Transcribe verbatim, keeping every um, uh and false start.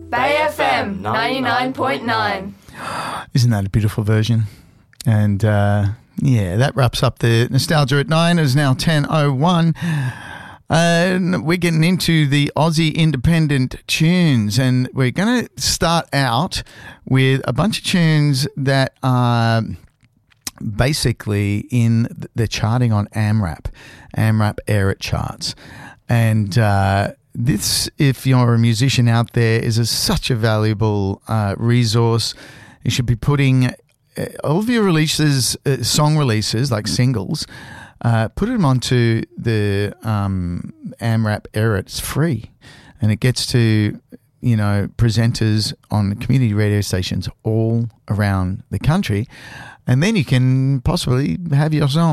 Bay F M ninety-nine point nine. Isn't that a beautiful version? And uh, yeah, that wraps up the Nostalgia at nine. It is now ten oh one. And we're getting into the Aussie independent tunes, and we're going to start out with a bunch of tunes that are basically in the charting on AMRAP, AMRAP Air It charts. And uh, this, if you're a musician out there, is a, such a valuable uh, resource. You should be putting all of your releases, uh, song releases, like singles, Uh, put them onto the um, AMRAP Air It. It's free, and it gets to, you know, presenters on community radio stations all around the country, and then you can possibly have your song